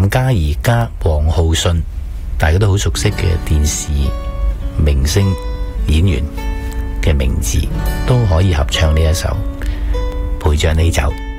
譚嘉儀加王浩信，大家都好熟悉嘅電視明星演員嘅名字，都可以合唱呢一首《陪着你走》。